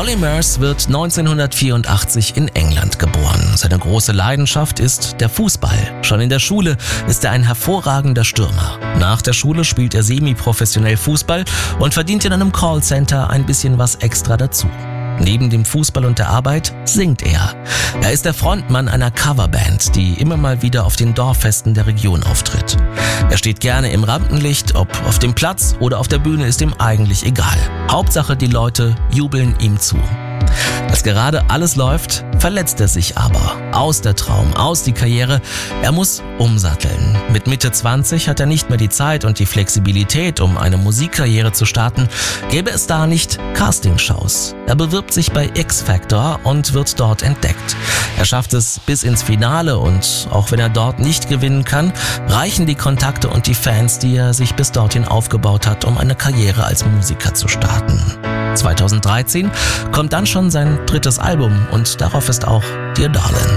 Olly Murs wird 1984 in England geboren. Seine große Leidenschaft ist der Fußball. Schon in der Schule ist er ein hervorragender Stürmer. Nach der Schule spielt er semi-professionell Fußball und verdient in einem Callcenter ein bisschen was extra dazu. Neben dem Fußball und der Arbeit singt er. Er ist der Frontmann einer Coverband, die immer mal wieder auf den Dorffesten der Region auftritt. Er steht gerne im Rampenlicht, ob auf dem Platz oder auf der Bühne ist ihm eigentlich egal. Hauptsache, die Leute jubeln ihm zu. Als gerade alles läuft, verletzt er sich aber. Aus der Traum, aus die Karriere. Er muss umsatteln. Mit Mitte 20 hat er nicht mehr die Zeit und die Flexibilität, um eine Musikkarriere zu starten. Gäbe es da nicht Castingshows. Er bewirbt sich bei X Factor und wird dort entdeckt. Er schafft es bis ins Finale und auch wenn er dort nicht gewinnen kann, reichen die Kontakte und die Fans, die er sich bis dorthin aufgebaut hat, um eine Karriere als Musiker zu starten. 2013 kommt dann schon sein drittes Album und darauf ist auch Dear Darling.